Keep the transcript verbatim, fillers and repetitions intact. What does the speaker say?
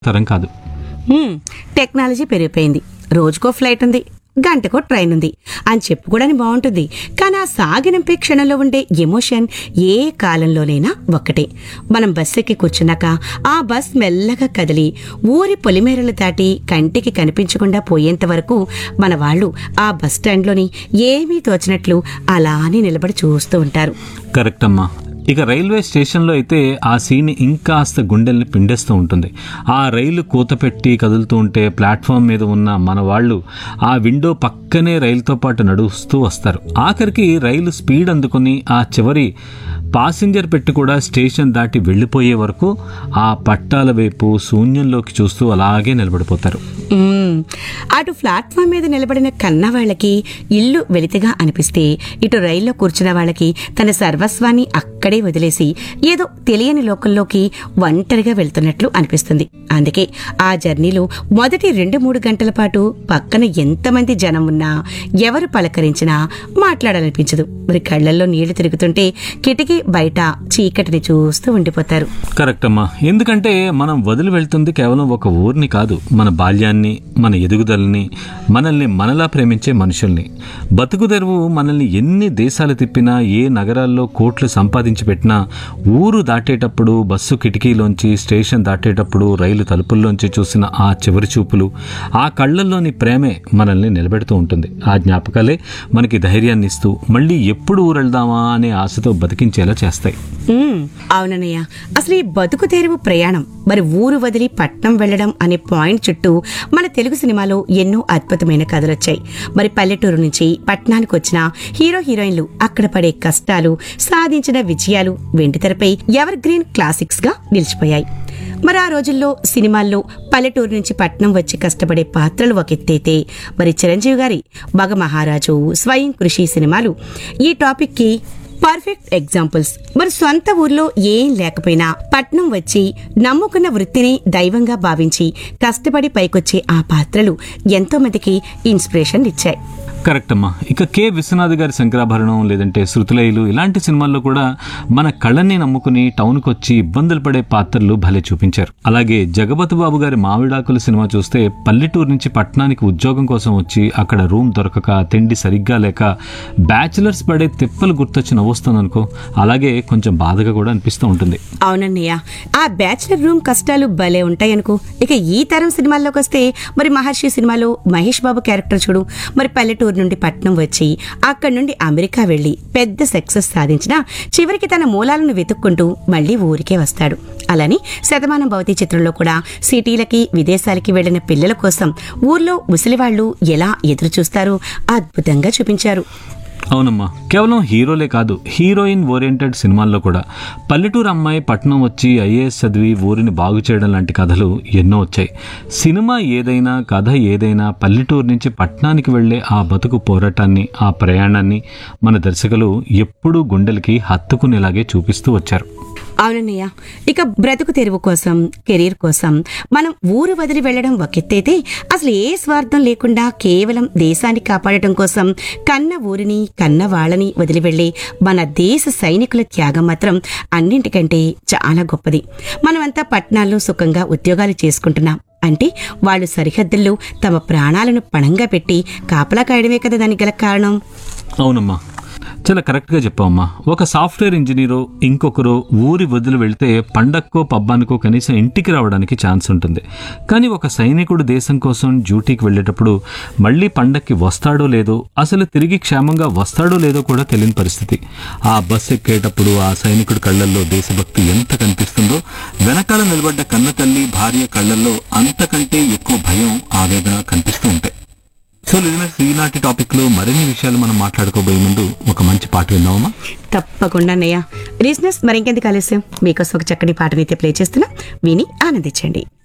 తరం కాదు. హ్మ్, టెక్నాలజీ పెరిగిపోయింది. రోజుకో ఫ్లైట్ ఉంది, గంటకో ట్రైన్ ఉంది అని చెప్పుకోవడానికి బాగుంటుంది. కానీ ఆ సాగినంపే క్షణంలో ఉండే ఎమోషన్ ఏ కాలంలోనైనా ఒక్కటే. మనం బస్ ఎక్కి కూర్చున్నాక ఆ బస్ మెల్లగా కదిలి ఊరి పొలిమేరలు దాటి కంటికి కనిపించకుండా పోయేంత వరకు మన వాళ్ళు ఆ బస్ స్టాండ్లోని ఏమీ తోచినట్లు అలానే నిలబడి చూస్తూ ఉంటారు. కరెక్ట్ అమ్మా. ఇక రైల్వే స్టేషన్లో అయితే ఆ సీన్ ఇంకాస్త గుండెల్ని పిండేస్తూ ఉంటుంది. ఆ రైలు కూత పెట్టి కదులుతూ ఉంటే ప్లాట్ఫామ్ మీద ఉన్న మన వాళ్ళు ఆ విండో పక్కనే రైలుతో పాటు నడుస్తూ వస్తారు. ఆఖరికి రైలు స్పీడ్ అందుకుని ఆ చివరి పాసింజర్ పెట్టి కూడా స్టేషన్ దాటి వెళ్ళిపోయే వరకు ఆ పట్టాల వైపు శూన్యంలోకి చూస్తూ అలాగే నిలబడిపోతారు. మ్మ్. అటు ప్లాట్ఫామ్ మీద నిలబడిన కన్న వాళ్ళకి ఇల్లు వెలితిగా అనిపిస్తే, ఇటు రైల్లో కూర్చున్న వాళ్ళకి తన సర్వస్వాన్ని అక్కడే వదిలేసి ఏదో తెలియని లోకంలోకి ఒంటరిగా వెళ్తున్నట్లు అనిపిస్తుంది. అందుకే ఆ జర్నీలో మొదటి రెండు మూడు గంటల పాటు పక్కన ఎంతమంది జనం ఉన్నా, ఎవరు పలకరించినా మాట్లాడాలనిపించదు. మరి కళ్లల్లో నీళ్లు తిరుగుతుంటే కిటికీ బయట చీకటిని చూస్తూ ఉండిపోతారు. కరెక్ట్ అమ్మా. ఎందుకంటే మనం వదిలి వెళ్తుంది కేవలం ఒక ఊరిని కాదు, మన బాల్యాన్ని, మన ఎదుగుదలని, మనల్ని మనలా ప్రేమించే మనుషుల్ని. బతుకు తెరువు మనల్ని ఎన్ని దేశాలు తిప్పినా, ఏ నగరాల్లో కోట్లు సంపాదించి పెట్టినా, ఊరు దాటేటప్పుడు బస్సు కిటికీలోంచి, స్టేషన్ దాటేటప్పుడు రైలు తలుపుల్లోంచి చూసిన ఆ చివరి చూపులు, ఆ కళ్ళల్లోని ప్రేమే మనల్ని నిలబెడుతూ ఉంటుంది. ఆ జ్ఞాపకాలే మనకి ధైర్యాన్ని ఇస్తూ మళ్ళీ ఎప్పుడు ఊరెళ్దామా అనే ఆశతో బతికించేలా చేస్తాయి. మ్మ్. అవునన్నయ్య, అసలు ఈ బతుకు తెరువు ప్రయాణం, మరి ఊరు వదిలి పట్నం వెళ్లడం అనే పాయింట్ చుట్టూ మన తెలుగు సినిమాలో ఎన్నో అద్భుతమైన కథలొచ్చాయి. మరి పల్లెటూరు నుంచి పట్నానికి వచ్చిన హీరో హీరోయిన్లు అక్కడ పడే కష్టాలు, సాధించిన విజయాలు వెండితెరపై ఎవర్ గ్రీన్ క్లాసిక్స్ గా నిలిచిపోయాయి. మరి ఆ రోజుల్లో సినిమాల్లో పల్లెటూరు నుంచి పట్నం వచ్చి కష్టపడే పాత్రలు ఒక ఎత్తైతే, మరి చిరంజీవి గారి మగ మహారాజు, స్వయం కృషి సినిమాలు ఈ టాపిక్ కి పర్ఫెక్ట్ ఎగ్జాంపుల్స్. మరి సొంత ఊర్లో ఏం లేకపోయినా పట్నం వచ్చి నమ్ముకున్న వృత్తిని దైవంగా భావించి కష్టపడి పైకొచ్చే ఆ పాత్రలు ఎంతో మందికి ఇన్స్పిరేషన్ ఇచ్చాయి. కరెక్ట్ అమ్మా. ఇక కె విశ్వనాథ్ గారి శంకరాభరణం, లేదంటే శృతులైలు ఇలాంటి సినిమాల్లో కూడా మన కళ్ళని నమ్ముకుని టౌన్కి వచ్చి ఇబ్బందులు పడే పాత్రలు భలే చూపించారు. అలాగే జగపతి బాబు గారి మామిడాకుల సినిమా చూస్తే పల్లెటూరు నుంచి పట్టణానికి ఉద్యోగం కోసం వచ్చి అక్కడ రూమ్ దొరకక, తిండి సరిగ్గా లేక బ్యాచిలర్స్ పడే తిప్పలు గుర్తొచ్చి నవ్వొస్తుంది అనుకో. అలాగే కొంచెం బాధగా కూడా అనిపిస్తూ ఉంటుంది. అవునన్నయ్య, ఆ బ్యాచిలర్ రూమ్ కష్టాలు భలే ఉంటాయనుకో. ఇక ఈ తరం సినిమాల్లోకి వస్తే మరి మహర్షి సినిమాలో మహేష్ బాబు క్యారెక్టర్ చూడు. మరి పల్లెటూరు నుండి పట్నం వచ్చి అక్కడి నుండి అమెరికా వెళ్లి పెద్ద సక్సెస్ సాధించినా చివరికి తన మూలాలను వెతుక్కుంటూ మళ్లీ ఊరికే వస్తాడు. అలానే శతమానం భవతి చిత్రంలో కూడా సిటీలకి, విదేశాలకి వెళ్లిన పిల్లల కోసం ఊర్లో ముసలివాళ్లు ఎలా ఎదురు చూస్తారో అద్భుతంగా చూపించారు. అవునమ్మా. కేవలం హీరోలే కాదు, హీరోయిన్ ఓరియంటెడ్ సినిమాల్లో కూడా పల్లెటూరు అమ్మాయి పట్నం వచ్చి ఐఏఎస్ చదివి ఊరిని బాగు చేయడం లాంటి కథలు ఎన్నో వచ్చాయి. సినిమా ఏదైనా, కథ ఏదైనా పల్లెటూరు నుంచి పట్నానికి వెళ్లే ఆ బతుకు పోరాటాన్ని, ఆ ప్రయాణాన్ని మన దర్శకులు ఎప్పుడూ గుండెలకి హత్తుకునేలాగే చూపిస్తూ వచ్చారు. అవునన్నయ్య, ఇక బ్రతుకు తెరువు కోసం, కెరీర్ కోసం మనం ఊరు వదిలి వెళ్లడం ఒకెత్తైతే, అసలు ఏ స్వార్థం లేకుండా కేవలం దేశాన్ని కాపాడటం కోసం కన్న ఊరిని, కన్న వాళ్ళని వదిలి వెళ్లే మన దేశ సైనికుల త్యాగం మాత్రం అన్నింటికంటే చాలా గొప్పది. మనమంతా పట్టణాల్లో సుఖంగా ఉద్యోగాలు చేసుకుంటున్నాం అంటే వాళ్ళు సరిహద్దుల్లో తమ ప్రాణాలను పణంగా పెట్టి కాపలా కాయడమే కదా దానికి గల కారణం. అవునమ్మా, చాలా కరెక్ట్గా చెప్పావమ్మా. ఒక సాఫ్ట్వేర్ ఇంజనీరు ఇంకొకరు ఊరి వదిలి వెళ్తే పండక్కో పబ్బానికో కనీసం ఇంటికి రావడానికి ఛాన్స్ ఉంటుంది. కానీ ఒక సైనికుడు దేశం కోసం డ్యూటీకి వెళ్ళేటప్పుడు మళ్ళీ పండక్కి వస్తాడో లేదో, అసలు తిరిగి క్షేమంగా వస్తాడో లేదో కూడా తెలియని పరిస్థితి. ఆ బస్ ఎక్కేటప్పుడు ఆ సైనికుడి కళ్ళల్లో దేశభక్తి ఎంత కనిపిస్తుందో, వెనకాల నిలబడ్డ కన్న తల్లి, భార్య కళ్ళల్లో అంతకంటే ఎక్కువ భయం, ఆవేదన కనిపిస్తూ ఉంటాయి. సో లిజనర్స్, ఈనాటి టాపిక్ లో మరిన్ని విషయాలు మనం మాట్లాడుకోబోయే ముందు ఒక మంచి పాట విందామా? తప్పకుండా అన్నయ్య. లిజనర్స్, మరింకెందుకు ఆలస్యం, మీకోసం ఒక చక్కటి పాటనైతే ప్లే చేస్తున్నా, విని ఆనందించండి.